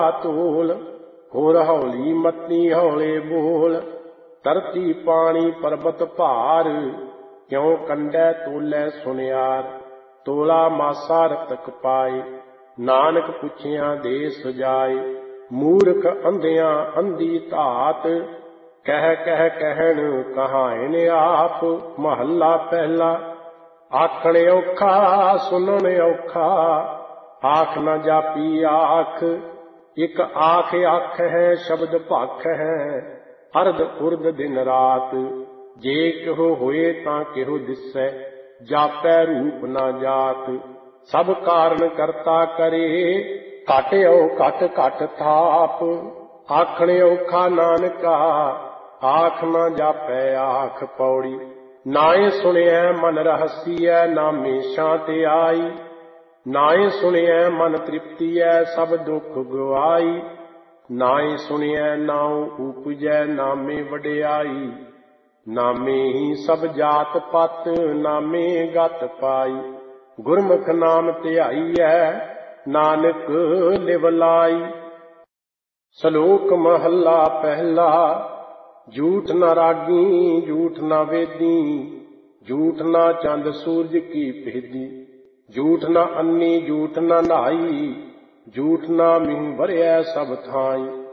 ਤੋਲ, ਹੋਰ ਹੌਲੀ ਮਤੀ ਹੌਲੇ ਬੋਲ। ਧਰਤੀ ਪਾਣੀ ਪਰਬਤ ਭਾਰ, ਕਿਉ ਕੰਡੈ ਤੋਲੈ ਸੁਨਿਆਰ। ਤੋਲਾ ਮਾਸਾ ਰਤਕ ਪਾਏ, ਨਾਨਕ ਪੁੱਛਿਆ ਦੇ ਸੁਜਾਏ। ਮੂਰਖ ਅੰਧਿਆਂ ਅੰਧੀ ਧਾਤ, ਕਹਿ ਕਹਿ ਕਹਿਣ ਕਹਾਇਨ ਆਪ। ਮਹੱਲਾ ਪਹਿਲਾ। ਆਖਣ ਔਖਾ ਸੁਣਨ ਔਖਾ, ਆਖ ਨ ਜਾਪੀ ਆਖ। ਇਕ ਆਖ ਆਖ ਹੈ ਸ਼ਬਦ ਭਖ ਹੈ, ਅਰਧ ਉਰਧ ਦਿਨ ਰਾਤ। ਜੇ ਕਿਹੋ ਹੋਏ ਤਾਂ ਕਿਹੋ ਦਿਸੈ, ਜਾਪੈ ਰੂਪ ਨਾ ਜਾਤ। ਸਭ ਕਾਰਨ ਕਰਤਾ ਕਰੇ, ਘਟ ਔ ਘਟ ਘਟ ਥਾਪ। ਆਖਣ ਔਖਾ ਨਾਨਕਾ, ਆਖ ਨਾ ਜਾਪੈ ਆਖ ਪੌੜੀ। ਨਾਏ ਸੁਣਿਐ ਮਨ ਰਹਸੀਐ, ਨਾਮੇ ਸ਼ਾਂਤ ਆਈ। ਨਾਏ ਸੁਣਿਐ ਮਨ ਤ੍ਰਿਪਤੀਐ, ਸਭ ਦੁੱਖ ਗਵਾਈ। ਨਾਏ ਸੁਣਿਐ ਨਾਉ ਉਪਜੈ, ਨਾਮੇ ਵਡਿਆਈ। ਨਾਮੇ ਹੀ ਸਭ ਜਾਤ ਪਤ, ਨਾਮੇ ਗਤ ਪਾਈ। ਗੁਰਮੁਖ ਨਾਮ ਧਿਆਈਐ, ਨਾਨਕ ਲਿਵ ਲਾਈ। ਸ਼ਲੋਕ ਮਹੱਲਾ ਪਹਿਲਾ। ਝੂਠ ਨ ਰਾਗੀ ਝੂਠ ਨ ਵੇਦੀ, ਝੂਠ ਨ ਚੰਦ ਸੂਰਜ ਕੀ ਭੇਦੀ। ਝੂਠ ਨ ਅੰਨੀ ਝੂਠ ਨ ਨਹਾਈ, ਝੂਠ ਨ ਮੀਂਹ ਵਰ੍ਹਿਐ ਸਭ ਥਾਈ।